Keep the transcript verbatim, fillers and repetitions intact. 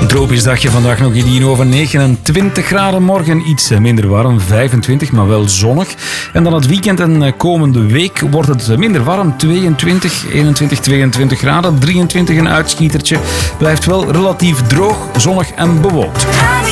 tropisch dagje vandaag nog in over negenentwintig graden. Morgen iets minder warm, vijfentwintig, maar wel zonnig. En dan het weekend en komende week wordt het minder warm. tweeëntwintig, eenentwintig, tweeëntwintig graden. drieëntwintig een uitschietertje. Blijft wel relatief droog, zonnig en bewolkt.